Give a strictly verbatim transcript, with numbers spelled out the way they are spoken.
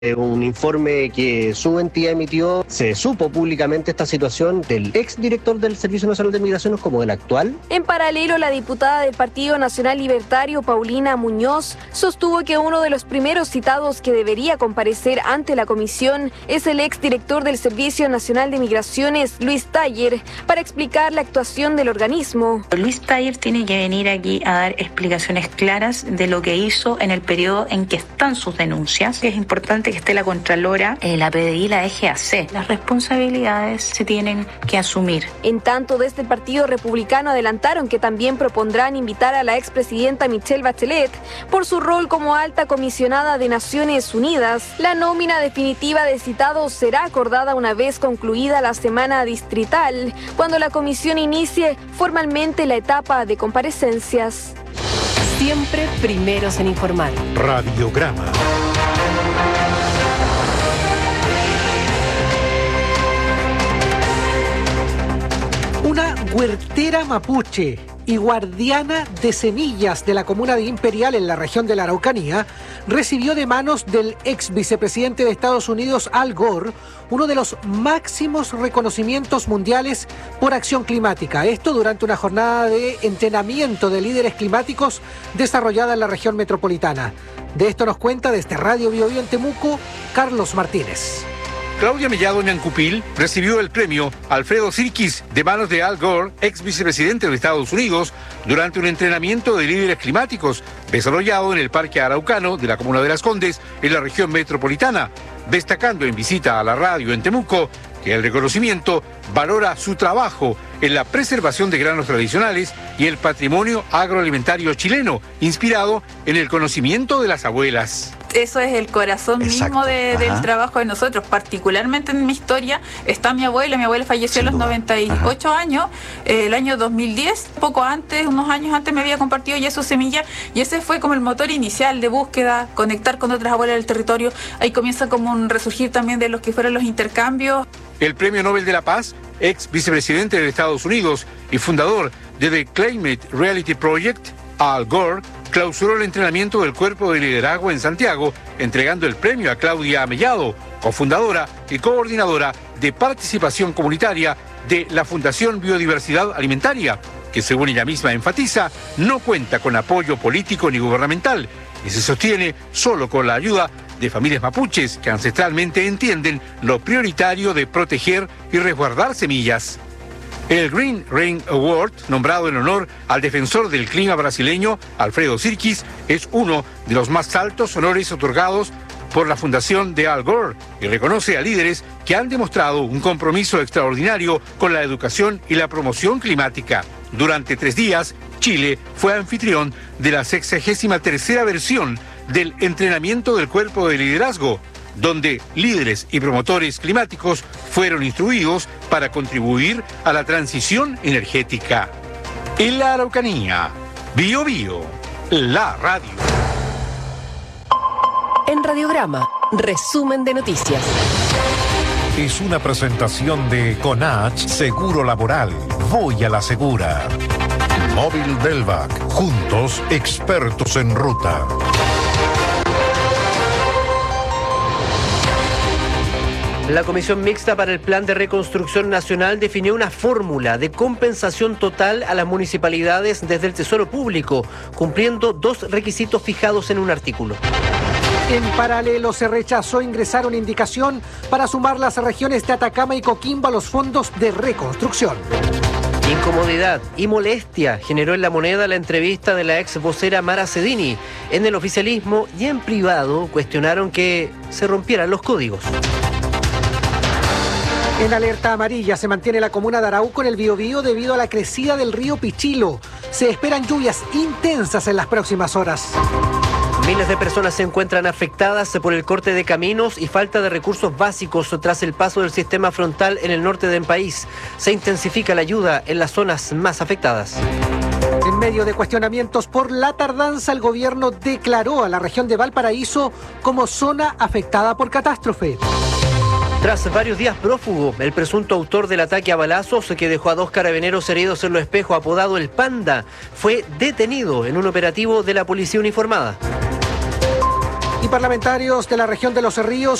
Un informe que su entidad emitió, se supo públicamente esta situación del exdirector del Servicio Nacional de Migraciones como del actual. En paralelo, la diputada del Partido Nacional Libertario, Paulina Muñoz, sostuvo que uno de los primeros citados que debería comparecer ante la comisión es el exdirector del Servicio Nacional de Migraciones, Luis Taller, para explicar la actuación del organismo. Luis Taller tiene que venir aquí a dar explicaciones claras de lo que hizo en el periodo en que están sus denuncias. Es importante que esté la Contralora, eh, la P D I, la D G A C. Las responsabilidades se tienen que asumir. En tanto, desde el Partido Republicano adelantaron que también propondrán invitar a la expresidenta Michelle Bachelet por su rol como alta comisionada de Naciones Unidas. La nómina definitiva de citados será acordada una vez concluida la semana distrital, cuando la comisión inicie formalmente la etapa de comparecencias. Siempre primeros en informar. Radiograma. Una huertera mapuche y guardiana de semillas de la comuna de Imperial en la región de la Araucanía recibió de manos del ex vicepresidente de Estados Unidos, Al Gore, uno de los máximos reconocimientos mundiales por acción climática. Esto durante una jornada de entrenamiento de líderes climáticos desarrollada en la región metropolitana. De esto nos cuenta desde Radio Biobío en Temuco, Carlos Martínez. Claudia Mellado Ñancupil recibió el premio Alfredo Sirkis de manos de Al Gore, ex vicepresidente de Estados Unidos, durante un entrenamiento de líderes climáticos desarrollado en el Parque Araucano de la Comuna de Las Condes, en la región metropolitana, destacando en visita a la radio en Temuco que el reconocimiento valora su trabajo en la preservación de granos tradicionales y el patrimonio agroalimentario chileno, inspirado en el conocimiento de las abuelas. Eso es el corazón Exacto. mismo de, del Ajá. trabajo de nosotros. Particularmente en mi historia está mi abuela. Mi abuela falleció Sin a los duda. noventa y ocho Ajá. años, eh, el año dos mil diez. Poco antes, unos años antes, me había compartido ya su semilla. Y ese fue como el motor inicial de búsqueda, conectar con otras abuelas del territorio. Ahí comienza como un resurgir también de los que fueron los intercambios. El Premio Nobel de la Paz, ex vicepresidente de Estados Unidos y fundador de The Climate Reality Project, Al Gore, clausuró el entrenamiento del Cuerpo de Liderazgo en Santiago, entregando el premio a Claudia Mellado, cofundadora y coordinadora de participación comunitaria de la Fundación Biodiversidad Alimentaria, que según ella misma enfatiza, no cuenta con apoyo político ni gubernamental y se sostiene solo con la ayuda de familias mapuches que ancestralmente entienden lo prioritario de proteger y resguardar semillas. El Green Rain Award, nombrado en honor al defensor del clima brasileño, Alfredo Sirkis, es uno de los más altos honores otorgados por la Fundación de Al Gore y reconoce a líderes que han demostrado un compromiso extraordinario con la educación y la promoción climática. Durante tres días, Chile fue anfitrión de la sexagésima tercera versión del entrenamiento del Cuerpo de Liderazgo, donde líderes y promotores climáticos fueron instruidos para contribuir a la transición energética. En la Araucanía, Bio Bio, la radio. En Radiograma, resumen de noticias. Es una presentación de CONACH Seguro Laboral. Voy a la segura. Móvil Belvac. Juntos, expertos en ruta. La Comisión Mixta para el Plan de Reconstrucción Nacional definió una fórmula de compensación total a las municipalidades desde el Tesoro Público, cumpliendo dos requisitos fijados en un artículo. En paralelo, se rechazó ingresar una indicación para sumar las regiones de Atacama y Coquimbo a los fondos de reconstrucción. Incomodidad y molestia generó en La Moneda la entrevista de la ex vocera Mara Cedini. En el oficialismo y en privado cuestionaron que se rompieran los códigos. En alerta amarilla se mantiene la comuna de Arauco en el Biobío debido a la crecida del río Pichilo. Se esperan lluvias intensas en las próximas horas. Miles de personas se encuentran afectadas por el corte de caminos y falta de recursos básicos tras el paso del sistema frontal en el norte del país. Se intensifica la ayuda en las zonas más afectadas. En medio de cuestionamientos por la tardanza, el gobierno declaró a la región de Valparaíso como zona afectada por catástrofe. Tras varios días prófugo, el presunto autor del ataque a balazos que dejó a dos carabineros heridos en Lo Espejo, apodado El Panda, fue detenido en un operativo de la policía uniformada. Y Parlamentarios de la región de Los Ríos